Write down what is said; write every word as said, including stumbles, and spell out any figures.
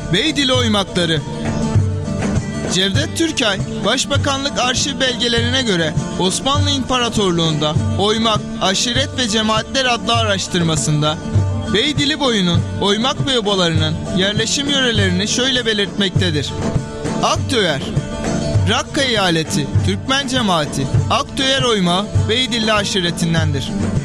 Beydili oymakları. Cevdet Türkay, Başbakanlık arşiv belgelerine göre Osmanlı İmparatorluğu'nda oymak, aşiret ve cemaatler adlı araştırmasında Beydili boyunun oymak ve obalarının yerleşim yörelerini şöyle belirtmektedir. Aktöyer, Rakka eyaleti, Türkmen cemaati, Aktöyer oymağı Beydilli aşiretindendir.